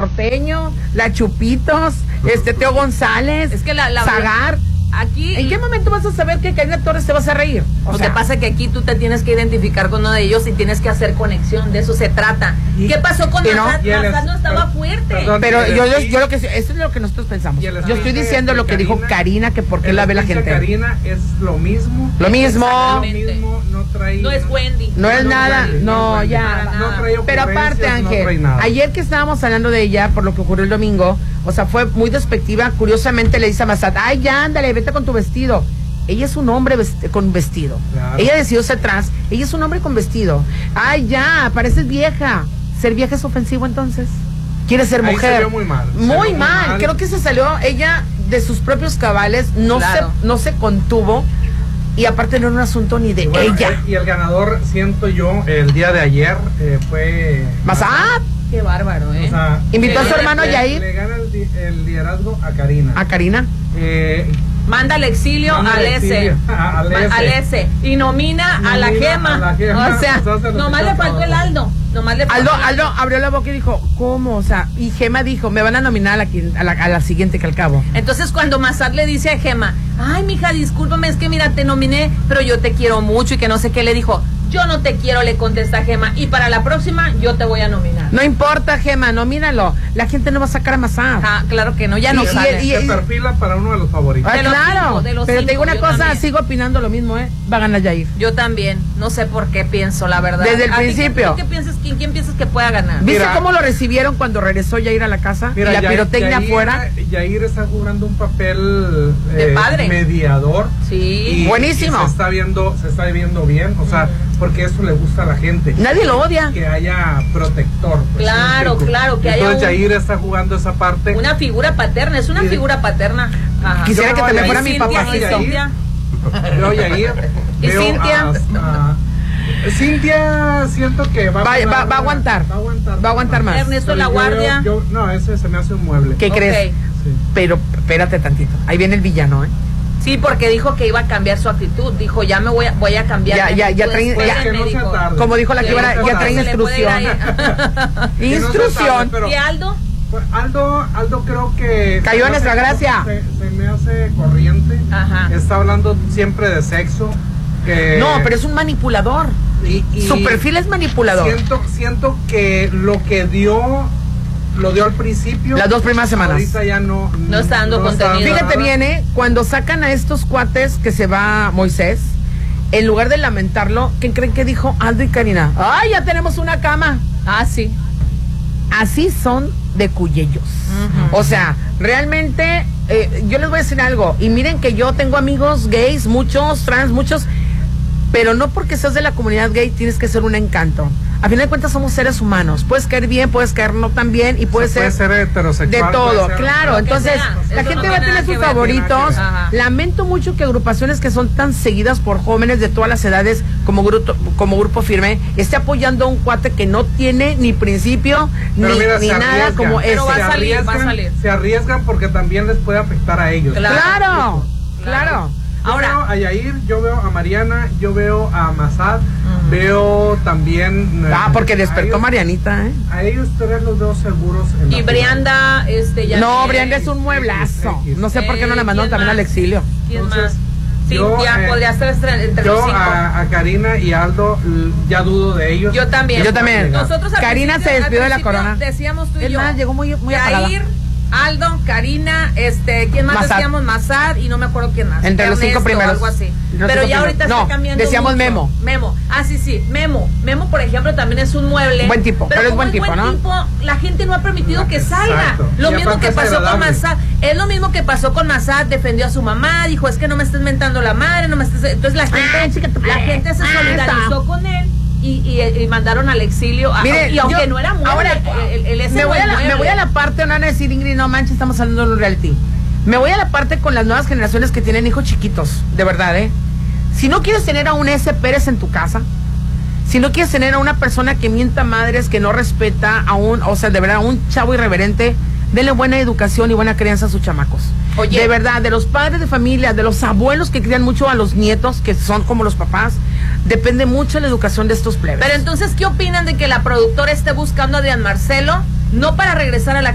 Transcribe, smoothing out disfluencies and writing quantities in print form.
Norteño, la Chupitos, Teo González, es que la Zagar. Aquí, ¿En qué momento vas a saber que Karina Torres te vas a reír? Lo que pasa es que aquí tú te tienes que identificar con uno de ellos y tienes que hacer conexión, de eso se trata. ¿Qué pasó con Mazad? Mazad no estaba fuerte. Pero yo lo que eso es lo que nosotros pensamos. Yo estoy diciendo lo que dijo Karina, que por qué la ve la gente. Karina es lo mismo. Lo mismo, no trae. No es Wendy. No es nada, no, ya. Pero aparte, Ángel, ayer que estábamos hablando de ella, por lo que ocurrió el domingo, o sea, fue muy despectiva. Curiosamente le dice a Mazad, ay, ya, ándale, vete con tu vestido. Ella es un hombre con vestido. Claro. Ella decidió ser trans. Ella es un hombre con vestido. Ay, ya, pareces vieja. ¿Ser vieja es ofensivo entonces? ¿Quiere ser mujer? Ahí salió muy mal. Muy mal. Creo que se salió ella de sus propios cabales. No se contuvo. Y aparte no era un asunto ni de ella. Y el ganador, siento yo, el día de ayer fue... Mazad. Qué bárbaro, ¿eh? O sea, invitó a su hermano Yair. Le gana el liderazgo a Karina. ¿A Karina? Manda al exilio al S. Y nomina a la Gema. O sea, nomás le faltó el Aldo. Aldo abrió la boca y dijo, ¿cómo? O sea, y Gema dijo, me van a nominar a la siguiente que al cabo. Entonces cuando Mazad le dice a Gema, ay, mija, discúlpame, es que mira, te nominé, pero yo te quiero mucho y que no sé qué, le dijo, yo no te quiero, le contesta Gema, y para la próxima yo te voy a nominar. No importa, Gema, nomínalo. La gente no va a sacar a Mazad. Ah, claro que no, ya no sale. Se perfila para uno de los favoritos. Claro, pero te digo una cosa, sigo opinando lo mismo, va a ganar Yair. Yo también, no sé por qué pienso, la verdad. Desde el principio. ¿Quién piensas que pueda ganar? ¿Viste cómo lo recibieron cuando regresó Yair a la casa? Mira, y la pirotecnia afuera. Yair está jugando un papel de padre, mediador. Sí. Buenísimo. Y se está viendo bien, o sea, porque eso le gusta a la gente. Nadie lo odia. Que haya protector. Pues, claro, que haya. Entonces Yair está jugando esa parte. Una figura paterna, es una figura paterna. Ajá. Quisiera que también fuera mi papá. Veo Yair. ¿Y Cintia? Cintia siento que va a aguantar. Va a aguantar más. Ernesto La Guardia. No, ese se me hace un mueble. ¿Qué crees? Sí. Pero espérate tantito. Ahí viene el villano, Sí, porque dijo que iba a cambiar su actitud. Dijo, ya me voy a cambiar. Ya trae, como dijo la que ya trae instrucción. Instrucción. No ¿Y Aldo? Aldo creo que cayó en nuestra gracia. Se me hace corriente. Ajá. Está hablando siempre de sexo. No, pero es un manipulador. Su perfil es manipulador. Siento que lo que lo dio al principio. Las 2 primeras semanas. Ahorita ya no está dando contenido. Fíjate bien, cuando sacan a estos cuates que se va Moisés, en lugar de lamentarlo, ¿qué creen que dijo Aldo y Karina? ¡Ay, ya tenemos una cama! Ah, sí. Así son de cuyellos. O sea, realmente, yo les voy a decir algo. Y miren que yo tengo amigos gays, muchos, trans, muchos. Pero no porque seas de la comunidad gay tienes que ser un encanto. A final de cuentas somos seres humanos. Puedes caer bien, puedes caer no tan bien y puede ser heterosexual. De todo, claro. Entonces, la gente va a tener sus favoritos. Lamento mucho que agrupaciones que son tan seguidas por jóvenes de todas las edades como Grupo Firme esté apoyando a un cuate que no tiene ni principio ni nada como ese. Pero va a salir. Se arriesgan porque también les puede afectar a ellos. Claro. Ahora, veo a Yair, yo veo a Mariana, yo veo a Mazad, veo también... porque despertó Marianita, A ellos 3 los veo seguros. Y Brianda, ya... No, Brianda es un mueblazo. No sé por qué no la mandó también al exilio. ¿Quién más? Cintia, podría estar entre los 5. A Karina y Aldo, ya dudo de ellos. Yo también. Nosotros Karina se despidió de la corona. Decíamos tú y yo. Llegó muy apagada. Aldo, Karina, ¿quién más Mazad. Decíamos? Mazad y no me acuerdo quién más. Entre los 5 primeros. Algo así. Pero ya ahorita está cambiando. Decíamos mucho. Memo. Ah, sí. Memo, por ejemplo, también es un mueble. Buen tipo, pero es buen tipo, ¿no? La gente no ha permitido que salga. Exacto. Lo mismo que pasó con Mazad. Es lo mismo que pasó con Mazad. Defendió a su mamá, dijo, es que no me estés mentando la madre, no me estés... Entonces la gente se solidarizó con él. Y mandaron al exilio. Mire, y aunque no era mueble, ahora, me voy a la parte, no van a decir, Ingrid, no manches, estamos hablando de un reality. Me voy a la parte con las nuevas generaciones que tienen hijos chiquitos, de verdad, Si no quieres tener a un S. Pérez en tu casa, si no quieres tener a una persona que mienta madres, que no respeta de verdad, a un chavo irreverente, denle buena educación y buena crianza a sus chamacos. Oye, de verdad, de los padres de familia, de los abuelos que crían mucho a los nietos, que son como los papás, depende mucho la educación de estos plebes. Pero entonces, ¿qué opinan de que la productora esté buscando a Adrián Marcelo? No para regresar a la